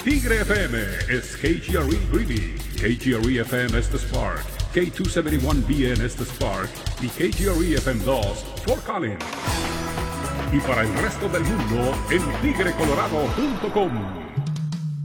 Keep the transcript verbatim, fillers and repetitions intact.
Tigre F M is K G R E Greeley, K G R E F M Estes Park, K doscientos setenta y uno B N Estes Park y K G R E F M dos Fort Collins. Y para el resto del mundo en tigre colorado punto com.